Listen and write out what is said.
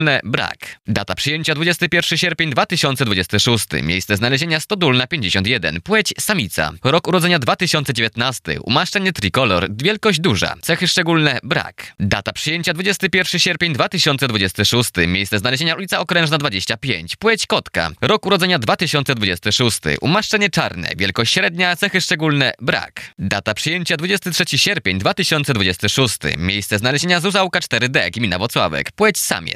Brak. Data przyjęcia 21 sierpień 2026. Miejsce znalezienia Stodólna 51. Płeć samica. Rok urodzenia 2019. Umaszczenie trikolor. Wielkość duża. Cechy szczególne brak. Data przyjęcia 21 sierpień 2026. Miejsce znalezienia ulica Okrężna 25. Płeć kotka. Rok urodzenia 2026. Umaszczenie czarne. Wielkość średnia. Cechy szczególne brak. Data przyjęcia 23 sierpień 2026. Miejsce znalezienia Zuzałka 4D. Gmina Włocławek. Płeć samiec.